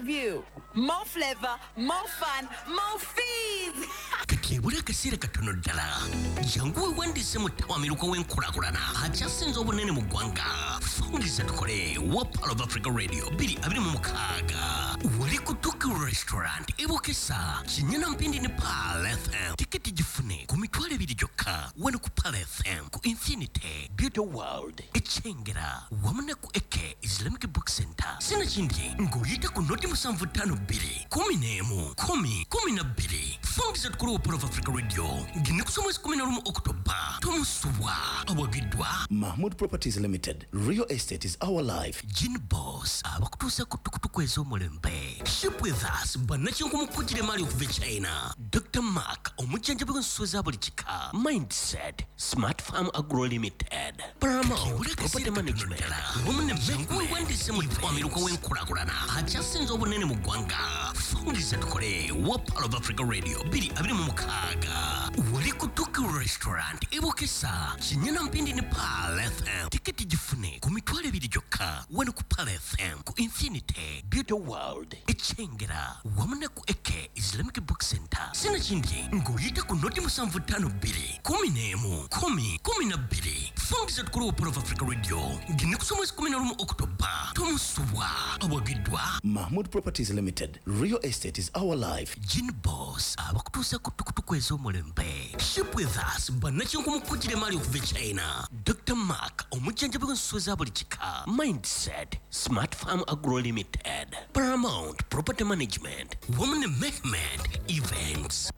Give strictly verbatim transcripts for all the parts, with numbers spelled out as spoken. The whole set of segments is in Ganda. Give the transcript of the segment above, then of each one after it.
you. More flavor, more fun, more fees. Kakebula kasira katono ddala. Jangu wandise mutawamiruko w'enkulakulana. Akyasinze obunene mu ggwanga. Fungiza tukole wa Pearl of Africa Radio biri abiri mu mukaaga. Wali ku Tuku Restaurant ebokesa Kinyana Mpindi ne Pearl F M. Tiketi gifune ku mitwalo ebiri gyokka wano ku Pearl F M ku Infinity Beauty World Echengera wamu ne ku Eke Islamic Book Center. Sina kindi ng'oyita ku noti musanvu ttaano bbiri kumi n'emu kumi kumi na bbiri. Fungiza tukole wa Pearl of Africa Radio ngine ku mwezi kumi na lumu Oktoba. Tomusubwa awagiddwa Mahmood Properties Limited. Real estate is our life. Gin Boss abakutuusa ku tukutuku ez'omulembe. Ship with us bannakinku mukujjira emali okuva China. Doctor Mark omujjanjabi w'ensuso za buli kika. Mindset Smart Farm Agro Limited. Paramount Property Management. Women Jangu wandise mutawamiruko w'enkulakulana. Akyasinze obunene mu ggwanga. Fungiza tukole wa Pearl of Africa Radio biri abiri mu mukaaga. Wali ku Tuku Restaurant ebokesa Kinyana Mpindi ne Pearl F M. Tiketi gifune ku mitwalo ebiri gyokka wano ku Pearl F M ku Infinity Beauty World Echengera wamu ne ku Eke Islamic Book Center. Sina kindi ng'oyita ku noti musanvu ttaano bbiri kumi n'emu kumi kumi na bbiri. Fungiza tukole wa Pearl of Africa Radio ngine ku mwezi kumi na lumu Oktoba. Tomusubwa awagiddwa Mahmood Properties Limited. Real estate is our life. Gin Boss abakutuusa ku tukutuku ez'omulembe. Ship with us bannakinku mukujjira emali okuva China. Doctor Mark omujjanjabi w'ensuso za buli kika. Mindset Smart Farm Agro Limited. Paramount Property Management. Women Mehmet Events.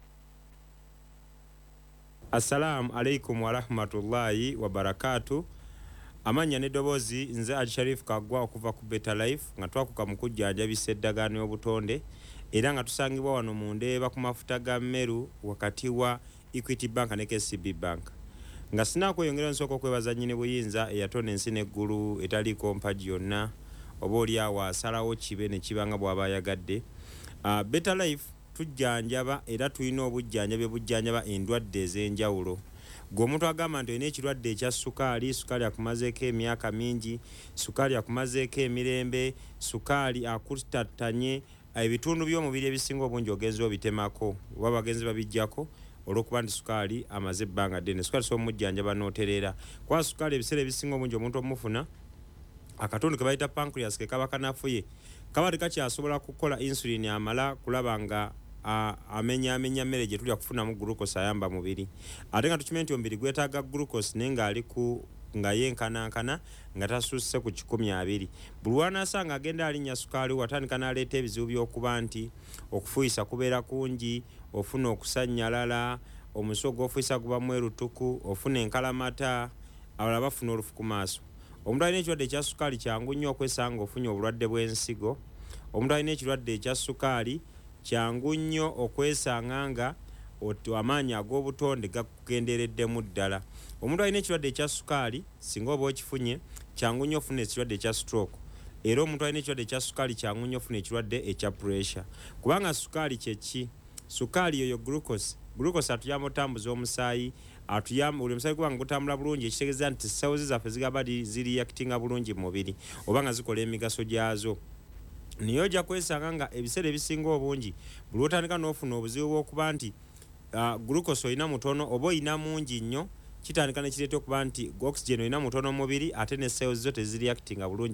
Assalamu alaikum wa rahmatullahi wa barakatuh. Amanya nedobozi nze Al Sharif Kagwa okuva ku Better Life nga twakuka mu kujjanjabisa eddagano y'obutonde era nga tusangibwa wano mu Ndeeba ku mafuta ga Meru wakati wa Equity Bank ne K C B Bank. Nga sinakweyongera nsooka okwebaza nnyini buyinza eyatonda ensi n'eggulu etaliko mpagi yonna oba oli awo asalawo kibe ne kibanga bw'aba ayagadde. Uh, Better Life tujjanjaba era tulina obujjanjabi bujjanjaba endwadde ez'enjawulo. Gwe omuntu agamba nti olina ekirwadde ekya sukaali, sukaali akumazeeko emyaka mingi, sukaali akumazeeko emirembe, sukaali akutattanye, ebitundu by'omubiri ebisinga obungi ogenzi obitemako oba bagenzi babijjako olw'okuba nti sukaali amaze ebbanga ddene. Sukaali so omujjanjaba n'otereera kuba sukaali ebiseera ebisinga obungi omuntu omufuna akatundu ke bayita pancreas ke kaba kanafuye kaba tekakyasobola kukola insulin amala kulaba nga amenya amenya mmere gye tulya kufunamu glucose ayamba mubiri. Ate nga tukimanyi nti omubiri gwetaaga glucose naye ng'ali ku nga yenkanankana nga tasusse ku kikumi abiri. Buli lw'anaasanga agenda alinnya sukaali watandika n'aleeta ebizibu by'okuba nti okufuuyisa kubeera kungi, ofuna okusannyalala, omuso gw'ofuuyisa guba mwerutuku, ofuna enkalamata, abalala bafuna olufu ku maaso. Omuntu alina ekirwadde ekya sukaali kyangu nnyo okwesanga ofunye obulwadde bw'ensigo. Omuntu alina ekirwadde ekya sukaali kyangu nnyo okwesanga nga amaanyi ag'obutonde gakugendereddemu ddala. Omuntu alina ekirwadde ekya sukaali singa oba okifunye kyangu nnyo ofuna ekirwadde ekya stroke. Era omuntu alina ekirwadde ekya sukaali kyangu nnyo ofuna ekirwadde ekya pressure. Kubanga sukaali kye ki? Sukaali yoyo glucose. Glucose atuyamba otambuza omusaayi, atuyamba buli omusaayi kubanga gutambula bulungi ekitegeeza nti cells zaffe zigaba ziri reactinga bulungi mu mubiri oba nga zikola emigaso gyazo. Niyo ojja kwesanga nga ebiseera ebisinga obungi buli otandika n'ofuna obuzibu bw'okuba nti uh, glucose olina mutono oba olina mungi nnyo kitandika ne kireeta okuba nti oxygen olina mutono mu mubiri ate ne cells zo teziriactinga bulungi